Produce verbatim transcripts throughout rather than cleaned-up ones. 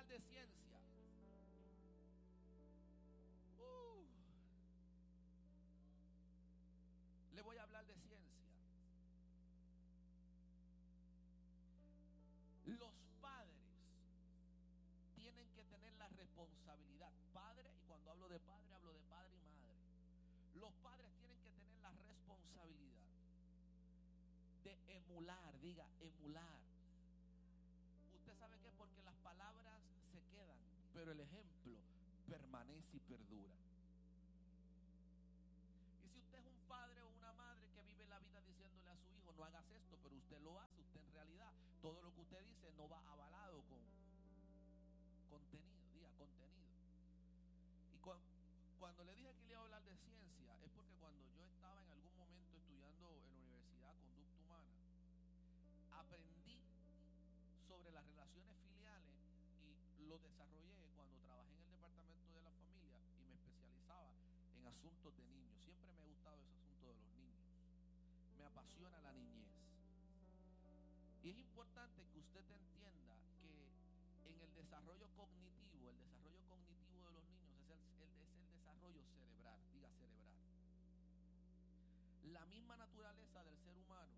hablar de ciencia. Uh, le voy a hablar de ciencia. Los padres tienen que tener la responsabilidad. Padre, y cuando hablo de padre, hablo de padre y madre. Los padres tienen que tener la responsabilidad de emular, diga, emular. Usted sabe qué, porque las palabras se quedan, pero el ejemplo permanece y perdura. Y si usted es un padre o una madre que vive la vida diciéndole a su hijo, no hagas esto, pero usted lo hace, usted en realidad, todo lo que usted dice no va avalado con contenido, diga, contenido. Y cuando, cuando le dije que le iba a hablar de ciencia, es porque cuando yo estaba en algún momento estudiando en la universidad conducta humana, aprendí sobre las relaciones filiales y lo desarrollé cuando trabajé en el departamento de la familia y me especializaba en asuntos de niños. Siempre me ha gustado ese asunto de los niños. Me apasiona la niñez. Y es importante que usted entienda que en el desarrollo cognitivo, el desarrollo cognitivo de los niños es el, el, es el desarrollo cerebral, diga cerebral. La misma naturaleza del ser humano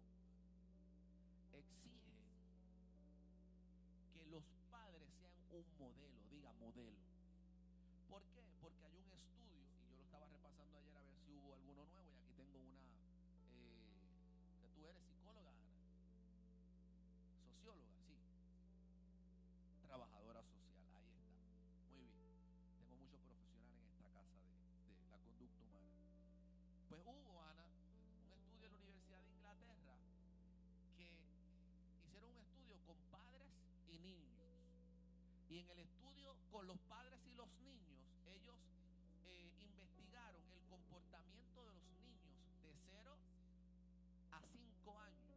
exige que los padres sean un modelo, diga modelo. ¿Por qué? Porque hay un estudio, y yo lo estaba repasando ayer a ver si hubo alguno nuevo, y aquí tengo una, eh, que tú eres psicóloga, Ana, socióloga, sí, trabajadora social, ahí está, muy bien. Tengo muchos profesionales en esta casa de, de la conducta humana. Pues hubo, Ana, un estudio en la Universidad de Inglaterra que hicieron un estudio con padres y niños. Y en el estudio con los padres y los niños, ellos eh, investigaron el comportamiento de los niños de cero a cinco años.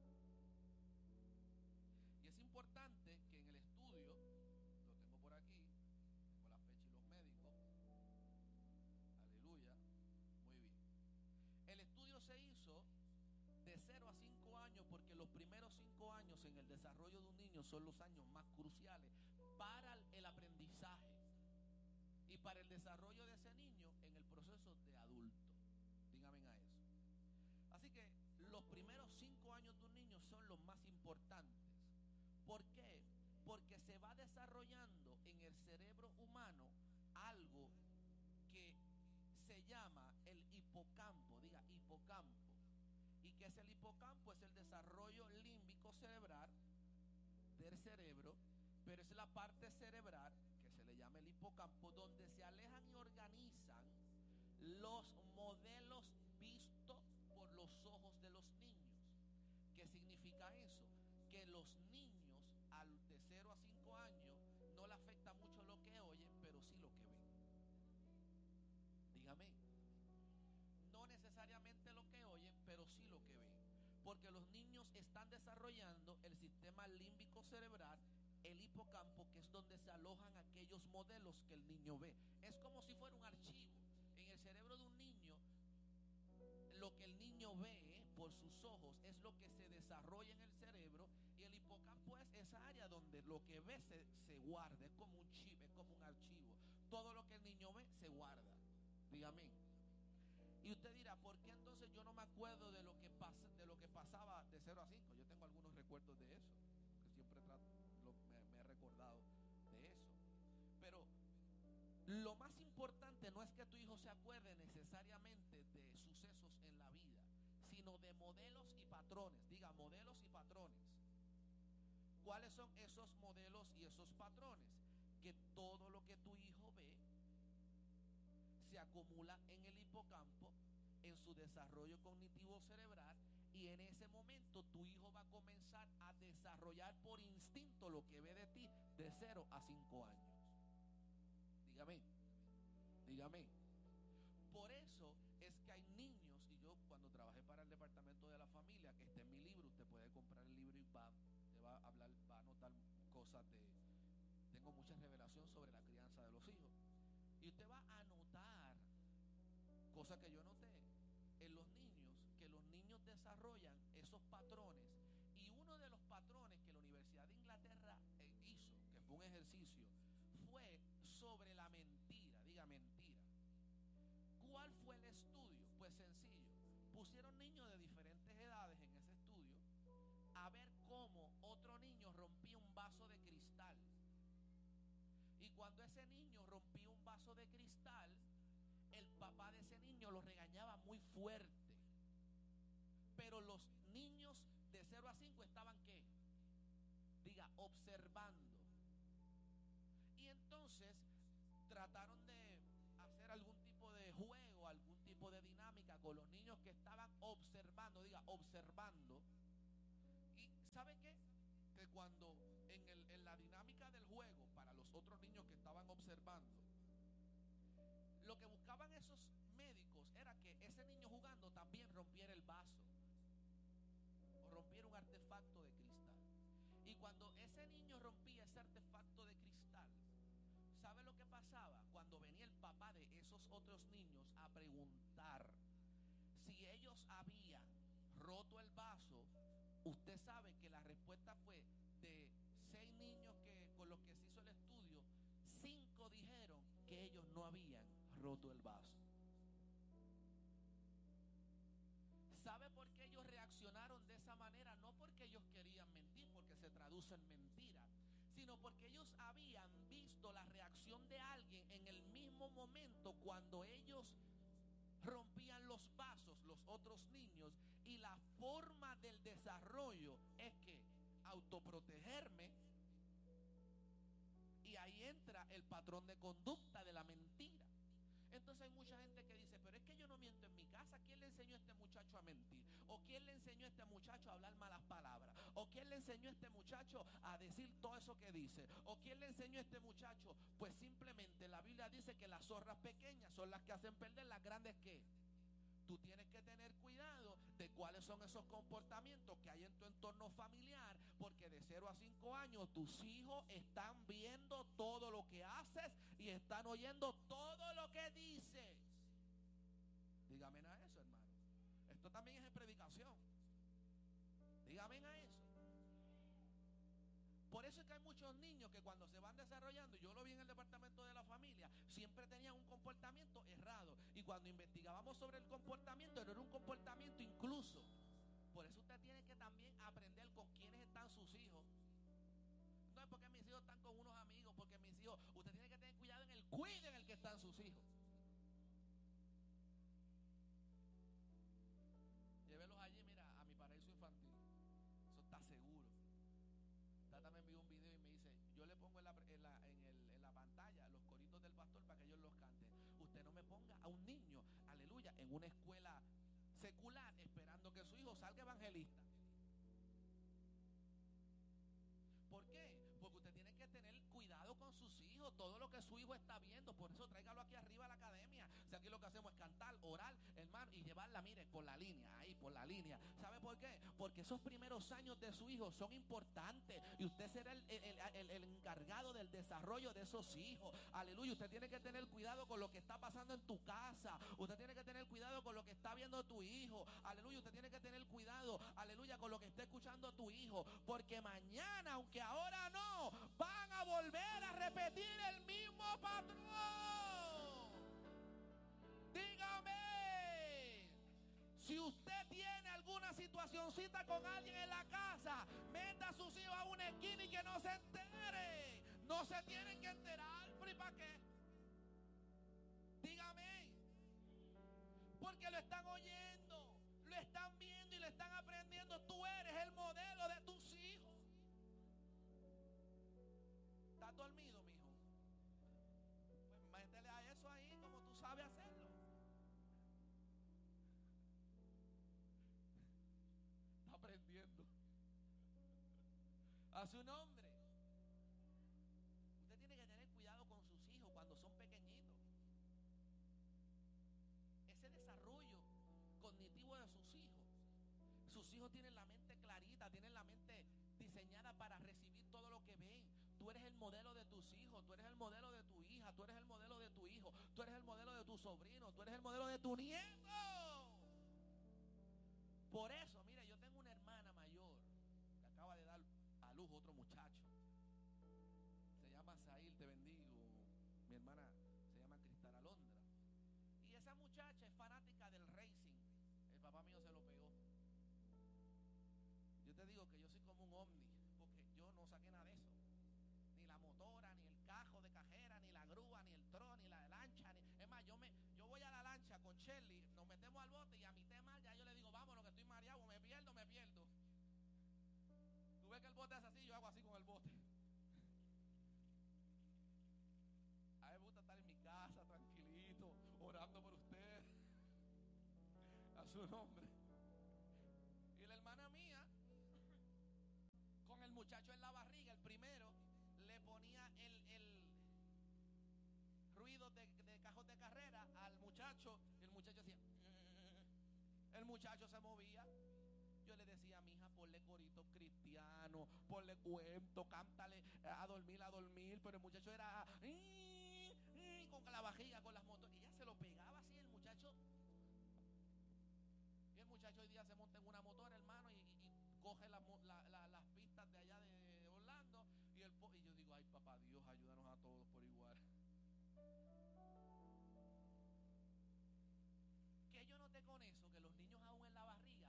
Y es importante que en el estudio, lo tengo por aquí, tengo la fecha y los médicos, aleluya, muy bien. El estudio se hizo de cero a cinco años porque los primeros cinco años en el desarrollo de un niño son los años más cruciales para el aprendizaje y para el desarrollo de ese niño en el proceso de adulto. Díganme a eso. Así que los primeros cinco años de un niño son los más importantes. ¿Por qué? Porque se va desarrollando en el cerebro humano algo que se llama el hipocampo, diga hipocampo. ¿Y qué es el hipocampo? Es el desarrollo límbico cerebral del cerebro, pero es la parte cerebral que se le llama el hipocampo, donde se alejan y organizan los modelos vistos por los ojos de los niños. ¿Qué significa eso? Que los niños al de cero a cinco años no le afecta mucho lo que oyen, pero sí lo que ven. Dígame. No necesariamente lo que oyen, pero sí lo que ven. Porque los niños están desarrollando el sistema límbico cerebral, el hipocampo, que es donde se alojan aquellos modelos que el niño ve. Es como si fuera un archivo. En el cerebro de un niño, lo que el niño ve por sus ojos es lo que se desarrolla en el cerebro, y el hipocampo es esa área donde lo que ve se, se guarda. Es como un chip, es como un archivo. Todo lo que el niño ve se guarda. Dígame. Y usted dirá, ¿por qué entonces yo no me acuerdo de lo que pasa, de lo que pasaba de cero a cinco? Yo tengo algunos recuerdos de eso, porque siempre trato, lo, me, me he recordado de eso. Pero lo más importante no es que tu hijo se acuerde necesariamente de sucesos en la vida, sino de modelos y patrones. Diga, modelos y patrones. ¿Cuáles son esos modelos y esos patrones? Que todo lo que tu hijo ve se acumula en el hipocampo, en su desarrollo cognitivo cerebral, y en ese momento tu hijo va a comenzar a desarrollar por instinto lo que ve de ti de cero a cinco años. Dígame, dígame. Por eso es que hay niños, y yo cuando trabajé para el departamento de la familia, que está en mi libro, usted puede comprar el libro y va, te va a hablar, va a notar cosas de, tengo mucha revelación sobre la crianza de los hijos. Y usted va a notar cosas que yo noté en los niños, que los niños desarrollan esos patrones. Y uno de los patrones que la Universidad de Inglaterra hizo, que fue un ejercicio sobre la mentira. Diga mentira. ¿Cuál fue el estudio? Pues sencillo. Pusieron niños de diferentes edades en ese estudio a ver cómo otro niño rompía un vaso de cristal. Y cuando ese niño rompía un vaso de cristal, el papá de ese niño lo regañaba muy fuerte. Pero los niños de cero a cinco estaban ¿qué? Diga, observando. Y entonces trataron de hacer algún tipo de juego, algún tipo de dinámica con los niños que estaban observando. Diga, observando. ¿Y sabe qué? Que cuando en, el, en la dinámica del juego, para los otros niños que estaban observando, lo que buscaban esos médicos era que ese niño jugando también rompiera el vaso o rompiera un artefacto de cristal. Y cuando ese niño rompía ese artefacto de cristal, ¿sabe lo que pasaba? Cuando venía el papá de esos otros niños a preguntar si ellos habían roto el vaso, usted sabe que la respuesta fue de seis niños que, con los que se hizo el estudio, cinco dijeron que ellos no habían roto el vaso. ¿Sabe por qué ellos reaccionaron de esa manera? No porque ellos querían mentir, porque se traduce en mentira, sino porque ellos habían visto la reacción de alguien en el mismo momento cuando ellos rompían los vasos, los otros niños. Y la forma del desarrollo es que autoprotegerme, y ahí entra el patrón de conducta de la mentira. Entonces hay mucha gente que dice, pero es que yo no miento en mi casa. ¿Quién le enseñó a este muchacho a mentir? ¿O quién le enseñó a este muchacho a hablar malas palabras? ¿O quién le enseñó a este muchacho a decir todo eso que dice? ¿O quién le enseñó a este muchacho? Pues simplemente la Biblia dice que las zorras pequeñas son las que hacen perder las grandes. ¿Qué? Tú tienes que tener cuidado de cuáles son esos comportamientos que hay en tu entorno familiar, porque de cero a cinco años tus hijos están viendo todo lo que haces y están oyendo todo lo que dices. Dígame a eso, hermano. Esto también es en predicación. Dígame a eso. Por eso es que hay muchos niños que cuando se van desarrollando, yo lo vi en el departamento de la familia, siempre tenían un comportamiento errado. Y cuando investigábamos sobre el comportamiento, no era un comportamiento incluso. Por eso usted tiene que también aprender con quiénes están sus hijos. No es porque mis hijos están con unos amigos, porque mis hijos, usted tiene que tener cuidado en el cuide en el que están sus hijos. Llévelos allí, mira, a mi paraíso infantil. Eso está seguro. Tata me envió un video y me dice, yo le pongo en la, en, la, en, el, en la pantalla los coritos del pastor para que ellos los canten. Usted no me ponga a un niño, aleluya, en una escuela secular esperando que su hijo salga evangelista. ¿Por qué? Porque usted tiene que tener cuidado con sus hijos, todo lo que su hijo está viendo. Por eso tráigalo aquí arriba a la academia. Si aquí lo que hacemos es cantar, orar, hermano, y llevarla, mire, por la línea, ahí, por la línea. ¿Sabe por qué? Porque esos primeros años de su hijo son importantes y usted será el, el, el, el encargado del desarrollo de esos hijos. Aleluya, usted tiene que tener cuidado con lo que está pasando en tu casa. Usted tiene que tener cuidado con lo que está viendo tu hijo. Aleluya, usted tiene que tener cuidado, aleluya, con lo que está escuchando tu hijo. Porque mañana, aunque ahora no, van a volver a repetir el mismo patrón. Dígame, si usted tiene alguna situacioncita con alguien en la casa, meta a sus hijos a una esquina y que no se entere. No se tienen que enterar, pero ¿y para qué? Dígame, porque lo están oyendo, lo están viendo y lo están aprendiendo. Tú eres el modelo de tus hijos. ¿Estás dormido, mijo? Pues métele a eso ahí como tú sabes hacerlo. Está aprendiendo. A su nombre. Usted tiene que tener cuidado con sus hijos cuando son pequeñitos. Ese desarrollo cognitivo de sus hijos. Sus hijos tienen la mente clarita, tienen la mente diseñada para recibir todo lo que ven. Tú eres el modelo de tus hijos, tú eres el modelo de tu hija, tú eres el modelo de tu hijo, tú eres el modelo de tu sobrino, tú eres el modelo de tu nieto. Por eso, mire, yo tengo una hermana mayor que acaba de dar a luz otro muchacho. Se llama Sail, te bendigo. Mi hermana se llama Cristal Alondra. Y esa muchacha es fanática del racing. El papá mío se lo pegó. Yo te digo que yo soy como un ovni, porque yo no saqué nada de eso. Ni la motora, ni el cajo de cajera, ni la grúa, ni el tron, ni la lancha, ni... Es más, yo me yo voy a la lancha con Shelly, nos metemos al bote y a mitad de mar ya yo le digo, vámonos que estoy mareado, me pierdo, me pierdo. Tú ves que el bote hace así, yo hago así con el bote. A mí me gusta estar en mi casa, tranquilito, orando por usted, a su nombre. Y la hermana mía, con el muchacho en la barriga, el primero, le ponía el, el ruido de, de cajón de carrera al muchacho. Y el muchacho decía, el muchacho se movía. Yo le decía a mi hija, ponle corito cristiano, ponle cuento, cántale a dormir, a dormir. Pero el muchacho era con la barriga, con las motos. Y ella se lo pegaba así, el muchacho. Y el muchacho hoy día se monta en una motora, hermano, y, y, y coge la, la, la, las pistas de allá de, de Orlando. Y, el, y yo digo, ay papá Dios, ayúdanos a todos por igual. Que yo noté con eso, que los niños aún en la barriga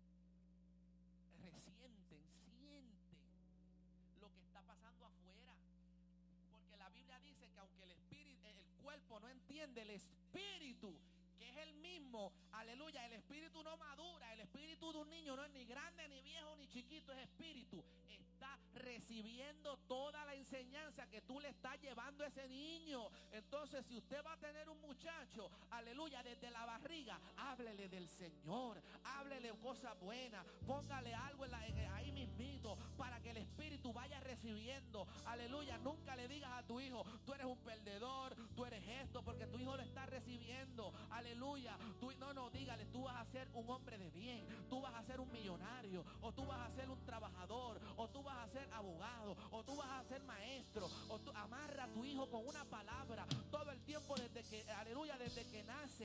resienten, sienten lo que está pasando afuera. Porque la Biblia dice que aunque el espíritu, el cuerpo no entiende, el espíritu, que es el mismo, aleluya, el espíritu no madura. El espíritu de un niño no es ni grande, ni viejo, ni chiquito, es espíritu. Está recibiendo toda la enseñanza que tú le estás llevando a ese niño. Entonces, si usted va a tener un muchacho, aleluya, desde la barriga, háblele del Señor, háblele cosas buenas, póngale algo en la, en, ahí mismito, para que el espíritu vaya recibiendo, aleluya. Nunca le digas a tu hijo, tú eres un perdedor, tú eres esto, porque tu hijo lo está recibiendo, aleluya. Aleluya, tú, no, no, dígale, tú vas a ser un hombre de bien, tú vas a ser un millonario, o tú vas a ser un trabajador, o tú vas a ser abogado, o tú vas a ser maestro, o tú amarra a tu hijo con una palabra todo el tiempo desde que, aleluya, desde que nace,